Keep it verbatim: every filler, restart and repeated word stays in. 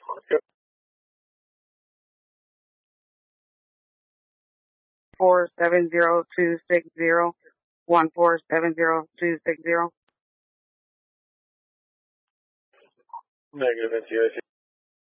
Four seven zero two six zero one four seven zero two six zero. Negative, N T I C.